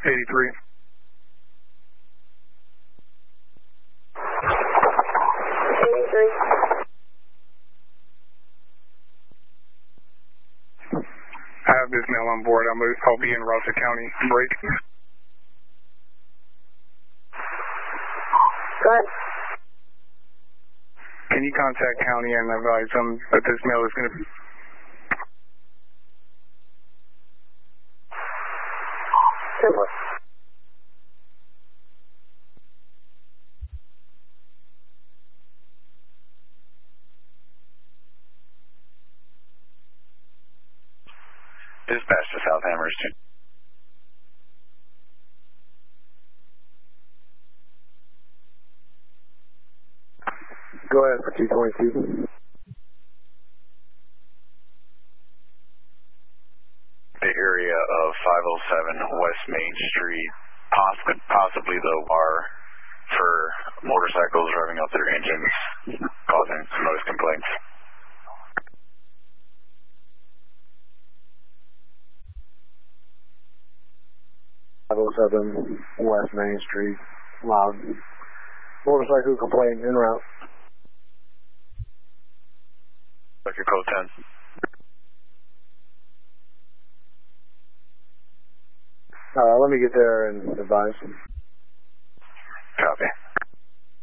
83. I have this male on board. I'll be in Rouseau County. Break. Go ahead. Can you contact county and advise them that this male is going to be... Simple. Dispatch to South Amherst. Go ahead for 222. The area of 507 West Main Street, possibly the bar for motorcycles revving up their engines, causing some noise complaints. West Main Street, loud motorcycle complaint en route. Sector code 10. Let me get there and advise.